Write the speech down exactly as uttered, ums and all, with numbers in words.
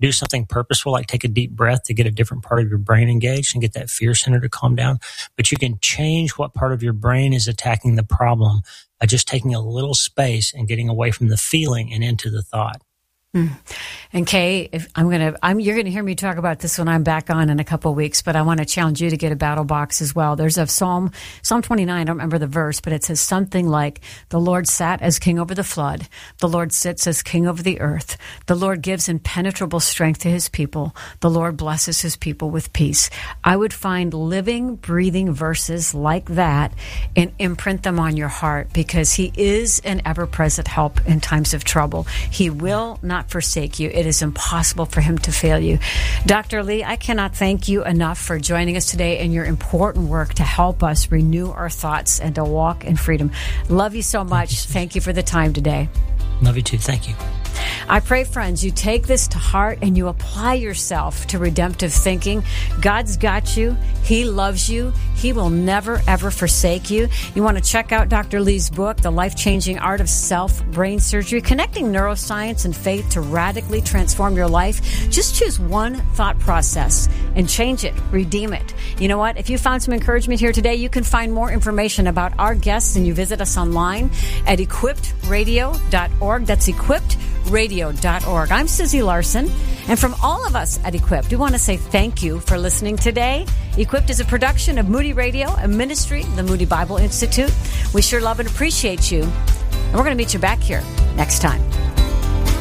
do something purposeful, like take a deep breath to get a different part of your brain engaged and get that fear center to calm down. But you can change what part of your brain is attacking the problem by just taking a little space and getting away from the feeling and into the thought. Mm. And Kay, if I'm gonna, I'm you're gonna hear me talk about this when I'm back on in a couple of weeks. But I want to challenge you to get a battle box as well. There's a Psalm, Psalm twenty-nine. I don't remember the verse, but it says something like, "The Lord sat as king over the flood. The Lord sits as king over the earth. The Lord gives impenetrable strength to His people. The Lord blesses His people with peace." I would find living, breathing verses like that and imprint them on your heart, because He is an ever-present help in times of trouble. He will not forsake you. It is impossible for Him to fail you. Doctor Lee, I cannot thank you enough for joining us today and your important work to help us renew our thoughts and to walk in freedom. Love you so much. Thank you for the time today. Love you too. Thank you. I pray, friends, you take this to heart and you apply yourself to redemptive thinking. God's got you. He loves you. He will never, ever forsake you. You want to check out Doctor Lee's book, The Life-Changing Art of Self-Brain Surgery, Connecting Neuroscience and Faith to Radically Transform Your Life. Just choose one thought process and change it, redeem it. You know what? If you found some encouragement here today, you can find more information about our guests and you visit us online at equipped radio dot org. That's equipped radio dot org. I'm Susie Larson, and from all of us at Equipped, we want to say thank you for listening today. Equipped is a production of Moody Radio, a ministry of the Moody Bible Institute. We sure love and appreciate you, and we're going to meet you back here next time.